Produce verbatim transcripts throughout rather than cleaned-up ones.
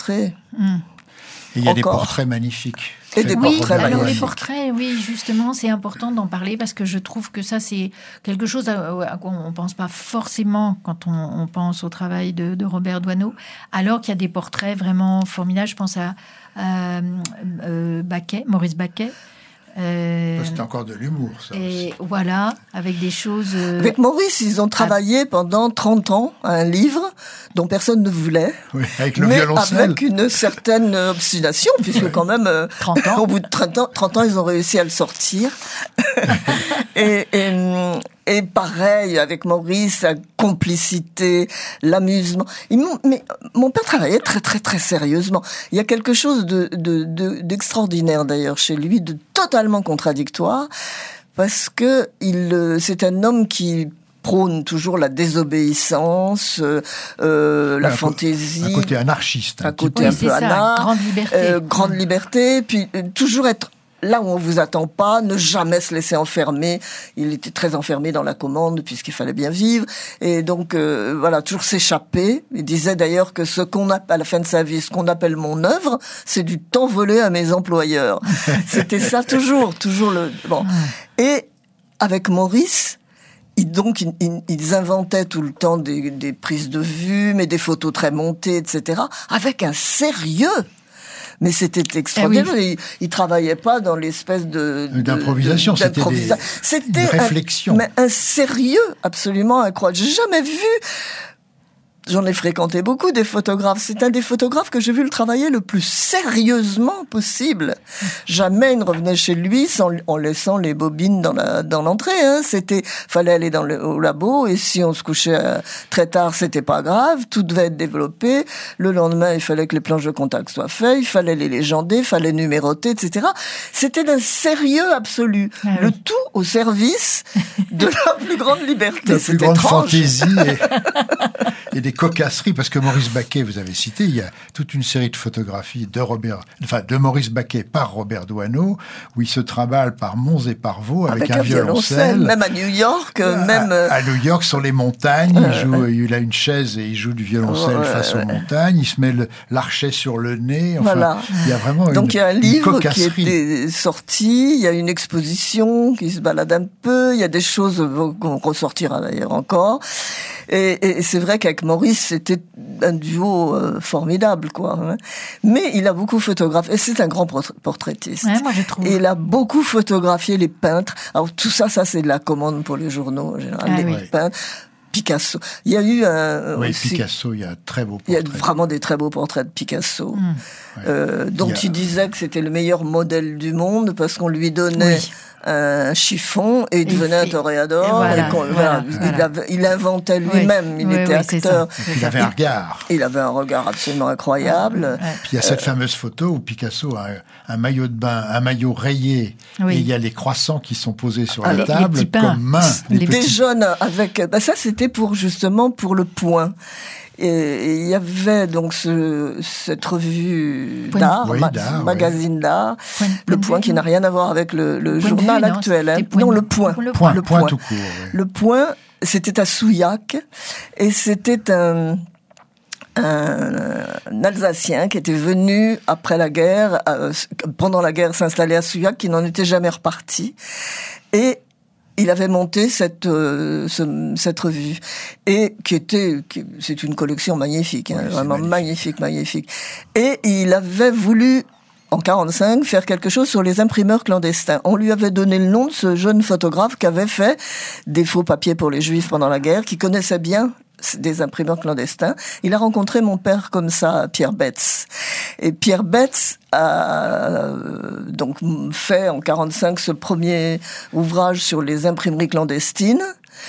portraits. Mmh. Et il y a Encore. des portraits magnifiques. Et des Oui, portraits alors les magnifiques. portraits, oui, justement, c'est important d'en parler parce que je trouve que ça, c'est quelque chose à, à quoi on ne pense pas forcément quand on, on pense au travail de, de Robert Doisneau, alors qu'il y a des portraits vraiment formidables. Je pense à, à euh, Baquet, Maurice Baquet. Euh, Ça, c'était encore de l'humour, ça et aussi. voilà, avec des choses... euh, Avec Maurice, ils ont travaillé pendant trente ans à un livre dont personne ne voulait, Oui, avec le mais violoncelle. avec une certaine obstination, puisque quand même, euh, trente ans. au bout de trente ans, trente ans, ils ont réussi à le sortir. et, et, et pareil, avec Maurice, la complicité, l'amusement. Ils m'ont- mais mon père travaillait très, très, très sérieusement. Il y a quelque chose de, de, de, d'extraordinaire, d'ailleurs, chez lui, de totalement contradictoire, parce que il, euh, c'est un homme qui prône toujours la désobéissance, euh, euh, la Un co- fantaisie, Un côté anarchiste. un un petit côté Oui, un c'est peu ça, anard, grande liberté. euh, grande liberté, puis euh, toujours être là où on vous attend pas, ne jamais se laisser enfermer. Il était très enfermé dans la commande puisqu'il fallait bien vivre, et donc euh, voilà, toujours s'échapper. Il disait d'ailleurs que ce qu'on appelle à la fin de sa vie, ce qu'on appelle mon œuvre, c'est du temps volé à mes employeurs. C'était ça toujours, toujours le bon. Et avec Maurice, ils, donc, ils, ils- ils inventaient tout le temps des, des prises de vue, mais des photos très montées, et cetera, avec un sérieux. Mais c'était extraordinaire. Eh oui. Ils, ils travaillaient pas dans l'espèce de, de D'improvisation, de- c'était d'improvisa- des- C'était une un- réflexion. mais un sérieux absolument incroyable. J'ai jamais vu. J'en ai fréquenté beaucoup des photographes. C'est un des photographes que j'ai vu le travailler le plus sérieusement possible. Jamais il ne revenait chez lui sans, en laissant les bobines dans la, dans l'entrée, hein. C'était, fallait aller dans le, au labo, et si on se couchait euh, très tard, c'était pas grave. Tout devait être développé. Le lendemain, il fallait que les planches de contact soient faites. Il fallait les légender, il fallait numéroter, et cetera. C'était d'un sérieux absolu. Ah le oui. tout au service de la plus grande liberté. La C'est plus grande étrange. fantaisie et, et des cocasseries, parce que Maurice Baquet, vous avez cité, il y a toute une série de photographies de Robert, enfin de Maurice Baquet par Robert Doisneau, où il se trimballe par monts et par vaux avec, Avec un, violoncelle. Même à New York, euh, À- même... euh, à, New York, sur les montagnes, il, joue, il a une chaise et il joue du violoncelle Ouais, face ouais. aux montagnes. Il se met le- l'archet sur le nez. Enfin, Voilà. il y a vraiment une, Donc il y a un une livre qui cocasserie. était sorti, il y a une exposition qui se balade un peu, il y a des choses qu'on ressortira d'ailleurs encore. Et, et c'est vrai qu'avec Maurice, c'était un duo euh, formidable, quoi. Hein. Mais il a beaucoup photographié, et c'est un grand portra- portraitiste. Ouais, moi, je trouve. Et il a beaucoup photographié les peintres. Alors tout ça, ça c'est de la commande pour les journaux en général, Ah les oui. peintres. Picasso. Il y a eu un... Oui, aussi- Picasso, il y a un très beau il y a portrait. vraiment des très beaux portraits de Picasso, Mm. euh, dont Il y a- tu disais que c'était le meilleur modèle du monde parce qu'on lui donnait Oui. un chiffon et il Et devenait un il- toréador. et voilà, qu'on- voilà, il, voilà. avait- il inventait lui-même, il Oui, était oui, c'est acteur. ça. Et puis il avait un regard. Il avait un regard absolument incroyable. Ouais. Puis il y a cette fameuse photo où Picasso a un, un maillot de bain, un maillot rayé, Oui. et il y a les croissants qui sont posés sur Ah, la les- les table petits pains. comme mains. Les Les Des petits- jeunes avec... Bah ça, c'était pour justement pour le Point. Et et il y avait donc ce, cette revue Point- d'art, Oui, ma- d'art, magazine d'art, Point- le point de Point vue, qui n'a rien à voir avec le, le Point de journal vue, non, actuel. hein. c'était Point Non, de- le Point. le Point, Le point Point. tout court. oui. Le Point, c'était à Souillac, et c'était un, un, un Alsacien qui était venu après la guerre, euh, pendant la guerre, s'installer à Souillac, qui n'en était jamais reparti, et il avait monté cette euh, ce, cette revue, et qui était qui, c'est une collection magnifique, hein, Oui, c'est vraiment magnifique. magnifique, magnifique. Et il avait voulu en quarante-cinq faire quelque chose sur les imprimeurs clandestins. On lui avait donné le nom de ce jeune photographe qui avait fait des faux papiers pour les Juifs pendant la guerre, qui connaissait bien des imprimeurs clandestins. Il a rencontré mon père comme ça, Pierre Betz. Et Pierre Betz a euh, donc fait en quarante-cinq ce premier ouvrage sur les imprimeries clandestines,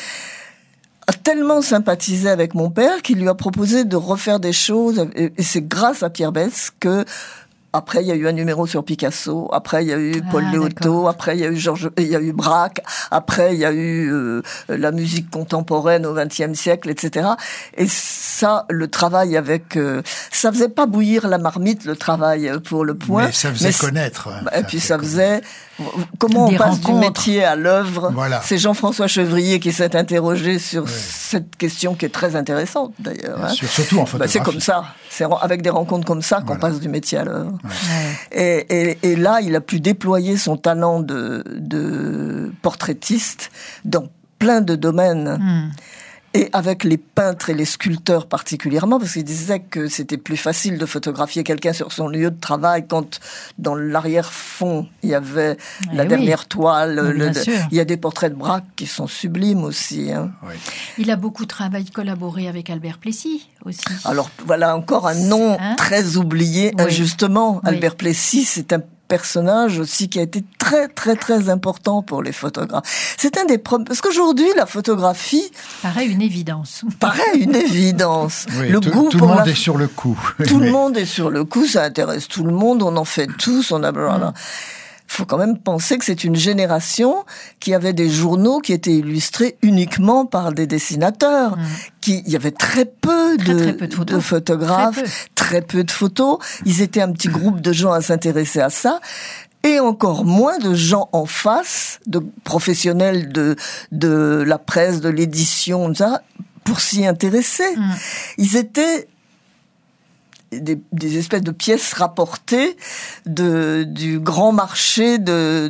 a tellement sympathisé avec mon père qu'il lui a proposé de refaire des choses, et c'est grâce à Pierre Betz que Après, il y a eu un numéro sur Picasso. Après, il y a eu Paul Ah, Léoto. d'accord. Après, il y a eu Georges, il y a eu Braque. Après, il y a eu euh, la musique contemporaine au vingtième siècle, et cetera. Et ça, le travail avec, euh, ça faisait pas bouillir la marmite, le travail pour Le Point. Mais ça faisait mais connaître. Bah, et puis ça faisait comment Des on passe rencontres. du métier à l'œuvre. Voilà. C'est Jean-François Chevrier qui s'est interrogé sur Ouais. cette question qui est très intéressante d'ailleurs. Bien hein. sûr, surtout en Bah, photographie. c'est comme ça. C'est avec des rencontres comme ça qu'on Voilà. passe du métier à l'œuvre. Ouais. Et, et, et là, il a pu déployer son talent de, de portraitiste dans plein de domaines. Hmm. Et avec les peintres et les sculpteurs particulièrement, parce qu'il disait que c'était plus facile de photographier quelqu'un sur son lieu de travail quand dans l'arrière-fond, il y avait Eh la oui. dernière toile. Oui, le- bien sûr. il y a des portraits de Braque qui sont sublimes aussi. Hein. Oui. Il a beaucoup travaillé, collaboré avec Albert Plessis aussi. Alors voilà encore un nom Hein très oublié, Oui. injustement. Oui. Albert Plessis, c'est un personnage aussi qui a été très très très important pour les photographes. C'est un des premiers, parce qu'aujourd'hui la photographie Paraît une évidence. paraît une évidence. Oui, le tout, goût tout pour le monde la est sur le coup. tout Mais- le monde est sur le coup, ça intéresse tout le monde, on en fait tous, on a voilà. Faut quand même penser que c'est une génération qui avait des journaux qui étaient illustrés uniquement par des dessinateurs. Mm. Qui, il y avait très peu Très, de, très peu de photos. photographes, Très peu. très peu de photos. Ils étaient un petit groupe de gens à s'intéresser à ça. Et encore moins de gens en face, de professionnels de, de la presse, de l'édition, ça, pour s'y intéresser. Mm. Ils étaient des, des espèces de pièces rapportées de, du grand marché de,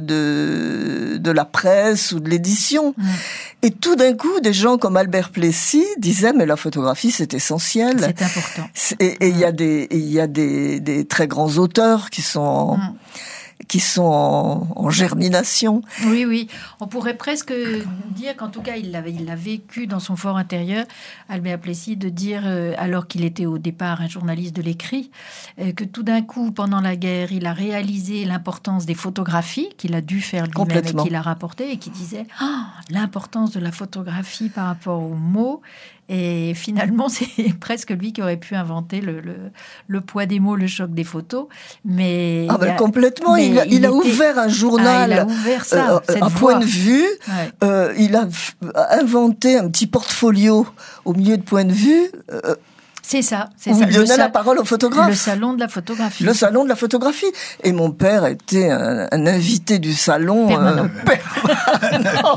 de, de la presse ou de l'édition. Mm. Et tout d'un coup, des gens comme Albert Plessis disaient, mais la photographie, c'est essentiel. C'est important. C'est- Et il y a des, il y a des, des très grands auteurs qui sont en, Mm. qui sont en, en germination. Oui, oui. On pourrait presque dire qu'en tout cas, il l'a il l'a vécu dans son fort intérieur, Albert Plessis, de dire, euh, alors qu'il était au départ un journaliste de l'écrit, euh, que tout d'un coup, pendant la guerre, il a réalisé l'importance des photographies, qu'il a dû faire lui-même et Complètement. qu'il a rapporté, et qui disait ah, l'importance de la photographie par rapport aux mots. Et finalement, c'est presque lui qui aurait pu inventer le, le, le poids des mots, le choc des photos. Mais Ah il y ben a- complètement, mais il a, il il a était- ouvert un Ah, journal, il a ouvert ça, euh, cette un voie. point de vue. Ouais. Euh, il a f- inventé un petit portfolio au milieu de point de vue euh, C'est ça, c'est où ça. il donnait sa- la parole au photographe. Le salon de la photographie. Le salon de la photographie. Et mon père était un, un invité du salon. Permanent. euh, permanent.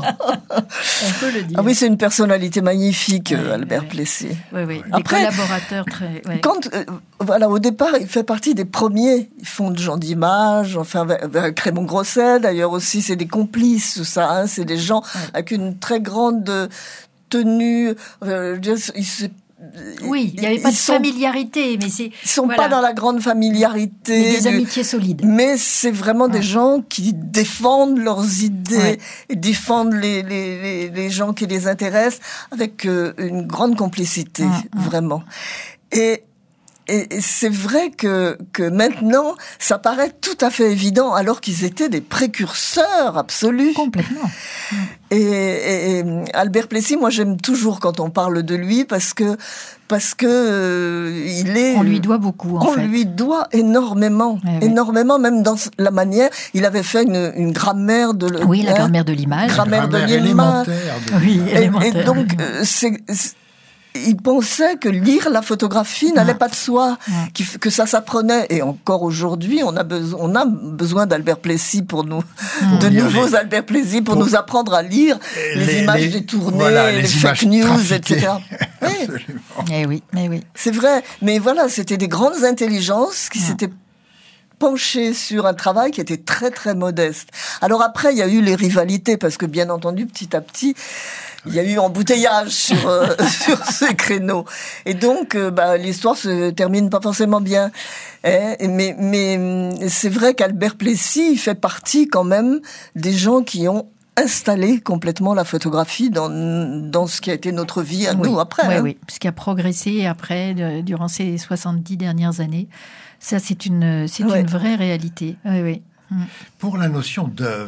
On peut le dire. Ah oui, c'est une personnalité magnifique, Ouais, euh, Albert ouais. Plessis. Oui, oui. Des Après, collaborateurs très. ouais. Quand, euh, voilà, au départ, il fait partie des premiers. Ils font de gens d'image, enfin, avec- avec Raymond Grosset, d'ailleurs aussi, c'est des complices, tout ça, hein, c'est des gens Ouais. avec une très grande euh, tenue, euh, je veux dire, ils se- Oui, il n'y avait pas ils de sont, familiarité, mais c'est. Ils sont voilà. pas dans la grande familiarité. Mais des du- amitiés solides. Mais c'est vraiment des Ouais. gens qui défendent leurs idées, Ouais. et défendent les, les, les, les gens qui les intéressent avec euh, une grande complicité, Mm, mm. vraiment. Et, et, et c'est vrai que, que maintenant, ça paraît tout à fait évident, alors qu'ils étaient des précurseurs absolus. Complètement. Et, et- et Albert Plessis, moi j'aime toujours quand on parle de lui, parce que, parce que euh, il est... On lui doit beaucoup, en On fait. lui doit énormément, Eh oui. énormément, même dans la manière. Il avait fait une, une grammaire de le- Oui, la hein, grammaire de l'image. Grammaire de Grammaire l'image. élémentaire. de- Oui, Et, et élémentaire. donc, euh, c'est, c'est- il pensait que lire la photographie n'allait Ouais. pas de soi, Ouais. qu'il f- que ça s'apprenait. Et encore aujourd'hui, on a besoin, on a besoin d'Albert Plessis pour nous, Mmh. de lire nouveaux les- Albert Plessis pour, pour- nous apprendre à lire les, Les- images les- détournées, voilà, les, les fake images news, trafiquées. et cetera. Oui. Absolument. Eh oui, eh oui. C'est vrai, mais voilà, c'était des grandes intelligences qui Ouais. s'étaient penchées sur un travail qui était très très modeste. Alors après, il y a eu les rivalités, parce que bien entendu, petit à petit, il y a eu embouteillage sur, euh, sur ces créneaux. Et donc, euh, bah, l'histoire se termine pas forcément bien. Hein, mais mais hum, c'est vrai qu'Albert Plessis, il fait partie quand même des gens qui ont installé complètement la photographie dans, dans ce qui a été notre vie à Oui, nous après. oui, hein. oui. Ce qui a progressé après, de- durant ces soixante-dix dernières années. Ça, c'est une, c'est Ouais. une vraie réalité. Oui, oui. Mm. Pour la notion d'œuvre,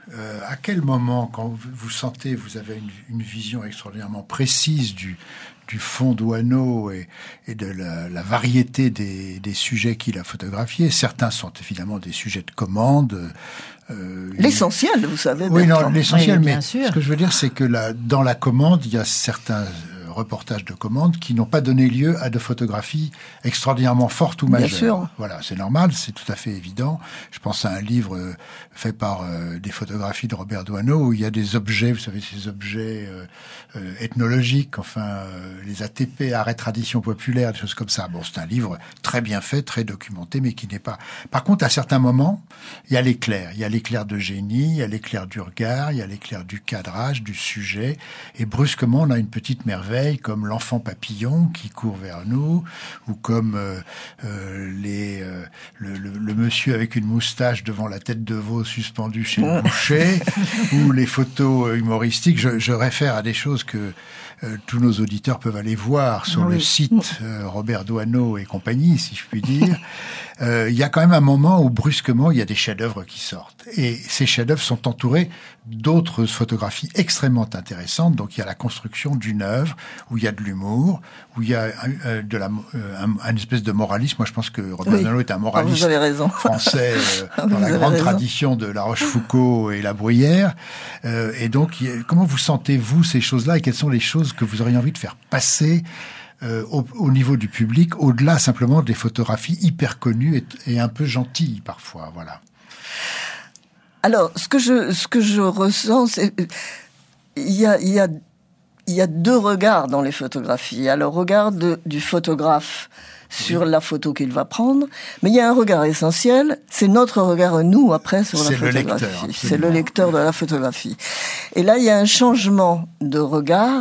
euh, à quel moment, quand vous, vous sentez, vous avez une, une vision extraordinairement précise du, du fond d'Oisno et, et de la, la variété des, des sujets qu'il a photographiés. Certains sont évidemment des sujets de commande. Euh, l'essentiel, vous savez. Oui, non, l'essentiel, oui, mais sûr. ce que je veux dire, c'est que la, dans la commande, il y a certains reportages de commande qui n'ont pas donné lieu à de photographies extraordinairement fortes ou majeures. Bien sûr. Voilà, c'est normal, c'est tout à fait évident. Je pense à un livre euh, fait par euh, des photographies de Robert Doisneau où il y a des objets, vous savez, ces objets euh, euh, ethnologiques, enfin, euh, les A T P, arrêt tradition populaire, des choses comme ça. Bon, c'est un livre très bien fait, très documenté, mais qui n'est pas... Par contre, à certains moments, il y a l'éclair. Il y a l'éclair de génie, il y a l'éclair du regard, il y a l'éclair du cadrage, du sujet. Et brusquement, on a une petite merveille comme l'enfant papillon qui court vers nous, ou comme euh, euh, les, euh, le, le, le monsieur avec une moustache devant la tête de veau suspendue chez le boucher, ou les photos humoristiques. Je, je réfère à des choses que euh, tous nos auditeurs peuvent aller voir sur oui. le site euh, Robert Doisneau et compagnie, si je puis dire. Euh, il y a quand même un moment où brusquement il y a des chefs-d'œuvre qui sortent, et ces chefs-d'œuvre sont entourés d'autres photographies extrêmement intéressantes. Donc il y a la construction d'une œuvre où il y a de l'humour, où il y a euh, de la euh, un, un espèce de moralisme. Moi je pense que Robert oui. Doisneau est un moraliste ah, vous avez raison. français euh, dans la grande raison. tradition de La Rochefoucauld et La Bruyère. Euh, et donc il y a, comment vous sentez-vous ces choses-là, et quelles sont les choses que vous auriez envie de faire passer Euh, au, au niveau du public, au-delà simplement des photographies hyper connues et, et un peu gentilles parfois, voilà. Alors, ce que je ce que je ressens, c'est il y a il y a il y a deux regards dans les photographies. Il y a le regard de, du photographe sur oui. la photo qu'il va prendre, mais il y a un regard essentiel, c'est notre regard nous après sur la c'est photographie. Le lecteur, c'est le lecteur de la photographie. Et là, il y a un changement de regard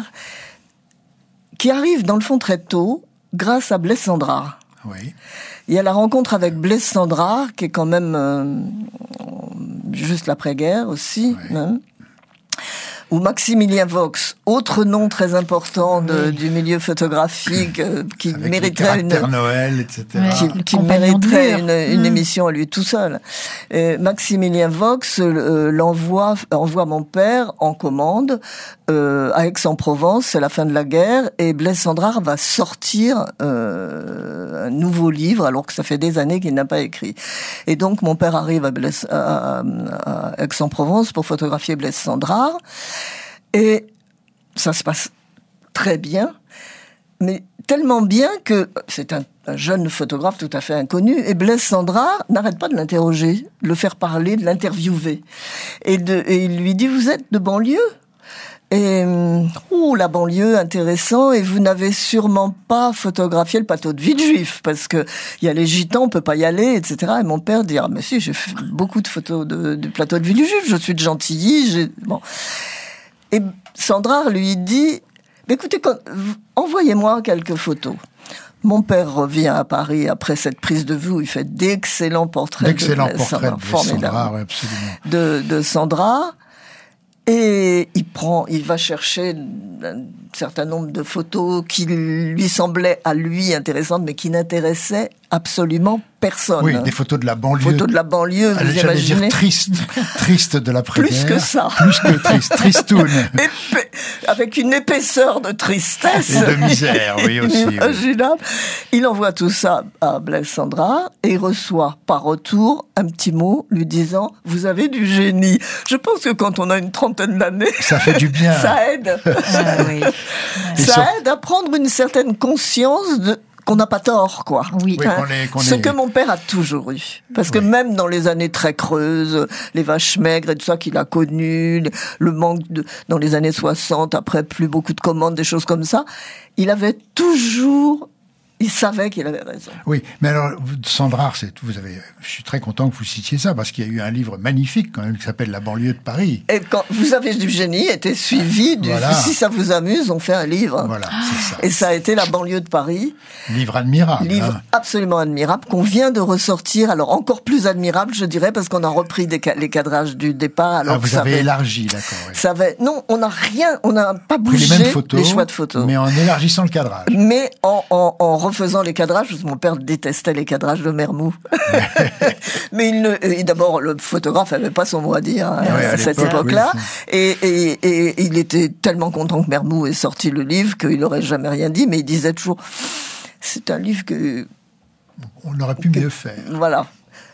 qui arrive dans le fond très tôt, grâce à Blaise Cendrars. Oui. Il y a la rencontre avec Blaise Cendrars, qui est quand même euh, juste l'après-guerre aussi, oui. hein, où Maximilien Vaux, autre nom très important de, oui. du milieu photographique, euh, qui avec mériterait une Noël, et cetera. Qui, qui mériterait une, une mmh. émission à lui tout seul. Et Maximilien Vaux euh, l'envoie, envoie mon père en commande euh, à Aix-en-Provence. C'est la fin de la guerre, et Blaise Cendrars va sortir euh, un nouveau livre, alors que ça fait des années qu'il n'a pas écrit. Et donc mon père arrive à, Blaise, à, à Aix-en-Provence pour photographier Blaise Cendrars. Et ça se passe très bien, mais tellement bien que c'est un, un jeune photographe tout à fait inconnu, et Blaise Cendrars n'arrête pas de l'interroger, de le faire parler, de l'interviewer. Et, de, et il lui dit, vous êtes de banlieue ? Et, ouh, la banlieue, intéressant, et vous n'avez sûrement pas photographié le plateau de Villejuif, parce que il y a les gitans, on peut pas y aller, et cetera. Et mon père dit, ah, mais si, j'ai fait beaucoup de photos de, du plateau de Villejuif, je suis de Gentilly, j'ai, bon. Et Cendrars lui dit, écoutez, quand, envoyez-moi quelques photos. Mon père revient à Paris après cette prise de vue où il fait d'excellents portraits. D'excellents de portraits de Cendrars, absolument. De, de Cendrars. Et il prend, il va chercher un certain nombre de photos qui lui semblaient à lui intéressantes, mais qui n'intéressaient absolument personne. Oui, des photos de la banlieue. Photos de la banlieue, vous Allez, imaginez. J'allais dire triste, triste de l'après-guerre. Plus que ça. Plus que triste, tristoun. Épais, avec une épaisseur de tristesse. Et de misère, oui, aussi. Imaginable. Oui. Il envoie tout ça à Blaise Cendrars et il reçoit par retour un petit mot lui disant « Vous avez du génie ». Je pense que quand on a une trentaine d'années... Ça fait du bien. Ça aide. Ah, oui. Ça sur... aide à prendre une certaine conscience de... qu'on n'a pas tort, quoi. Oui. oui hein, qu'on est, qu'on ce est... que mon père a toujours eu. Parce que oui. même dans les années très creuses, les vaches maigres et tout ça qu'il a connu, le manque de, dans les années soixante, après plus beaucoup de commandes, des choses comme ça, il avait toujours... Il savait qu'il avait raison. Oui, mais alors, Cendrars, c'est, vous avez, je suis très content que vous citiez ça, parce qu'il y a eu un livre magnifique, quand même, qui s'appelle La banlieue de Paris. Et quand vous avez du génie, était suivi du, voilà. Si ça vous amuse, on fait un livre. Voilà, c'est ça. Et ça a été La banlieue de Paris. Livre admirable. Livre hein. absolument admirable, qu'on vient de ressortir, alors encore plus admirable, je dirais, parce qu'on a repris des, les cadrages du départ. Alors ah, vous ça avez avait, élargi, d'accord. Oui. Ça avait, non, on n'a rien, on n'a pas bougé les, mêmes photos, les choix de photos. Mais en élargissant le cadrage. Mais en, en, en faisant les cadrages, parce que mon père détestait les cadrages de Mermoux. Mais il ne, et d'abord, le photographe n'avait pas son mot à dire hein, ouais, à, à cette époque-là. Oui, et, et, et il était tellement content que Mermoux ait sorti le livre qu'il n'aurait jamais rien dit, mais il disait toujours, c'est un livre que... On aurait pu que, mieux faire. Voilà.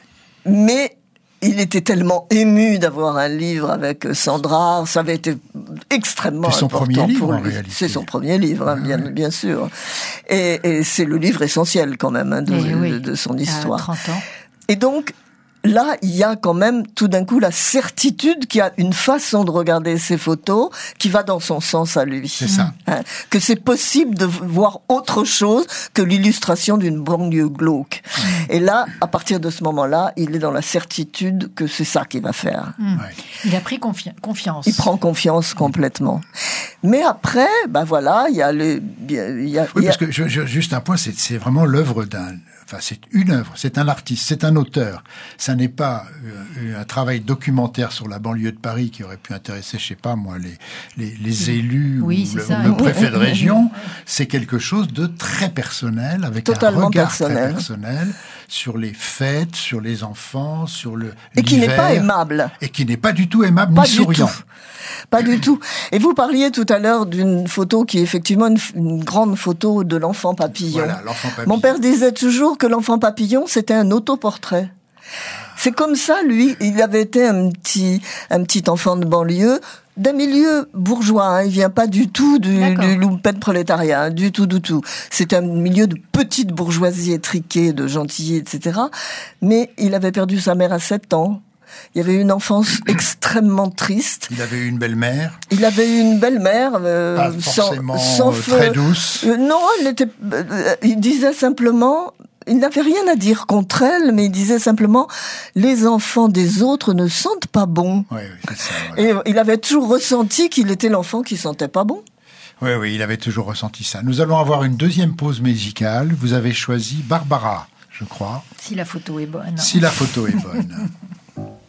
Mais... il était tellement ému d'avoir un livre avec Sandra, ça avait été extrêmement c'est son important premier livre, pour en lui. réalité. C'est son premier livre, hein, ah, bien, ouais. bien sûr. Et, et c'est le livre essentiel quand même hein, de, oui, de, de son histoire. À trente ans. Et donc, là, il y a quand même tout d'un coup la certitude qu'il y a une façon de regarder ces photos qui va dans son sens à lui. C'est ça. Hein, que c'est possible de voir autre chose que l'illustration d'une banlieue glauque. Mmh. Et là, à partir de ce moment-là, il est dans la certitude que c'est ça qu'il va faire. Mmh. Ouais. Il a pris confi- confiance. Il prend confiance complètement. Mais après, ben voilà, il y a le... Il y a, oui, il y a... parce que je, je, juste un point, c'est, c'est vraiment l'œuvre d'un... Enfin, c'est une œuvre, c'est un artiste, c'est un auteur. Ça n'est pas euh, un travail documentaire sur la banlieue de Paris qui aurait pu intéresser, je sais pas moi, les les, les élus oui, ou le, ça, le oui. préfet de région. C'est quelque chose de très personnel, avec Totalement un regard personnel. très personnel sur les fêtes, sur les enfants, sur le et qui l'hiver, n'est pas aimable. Et qui n'est pas du tout aimable pas ni souriant. Tout. Pas du tout. Et vous parliez tout à l'heure d'une photo qui est effectivement une, une grande photo de l'enfant papillon. Voilà, l'enfant papillon. Mon père disait toujours que l'enfant papillon, c'était un autoportrait. C'est comme ça, lui, il avait été un petit, un petit enfant de banlieue, d'un milieu bourgeois, hein. Il vient pas du tout du, du lumpen prolétariat, hein, du tout, du tout. C'est un milieu de petite bourgeoisie étriquée, de gentillet, et cetera. Mais il avait perdu sa mère à sept ans. Il y avait une enfance extrêmement triste. Il avait eu une belle-mère. Il avait eu une belle-mère, euh, pas forcément sans, sans très douce. Euh, non, elle était. Euh, il disait simplement. Il n'avait rien à dire contre elle, mais il disait simplement les enfants des autres ne sentent pas bon. Oui, oui, c'est ça. Voilà. Et il avait toujours ressenti qu'il était l'enfant qui sentait pas bon. Oui, oui, il avait toujours ressenti ça. Nous allons avoir une deuxième pause musicale. Vous avez choisi Barbara, je crois. Si la photo est bonne. Si la photo est bonne.